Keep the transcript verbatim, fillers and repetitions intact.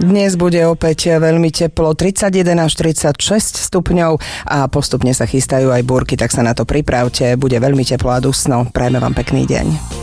Dnes bude opäť veľmi teplo, tridsaťjeden až tridsaťšesť stupňov a postupne sa chystajú aj búrky, tak sa na to pripravte. Bude veľmi teplo a dusno. Prajme vám pekný deň.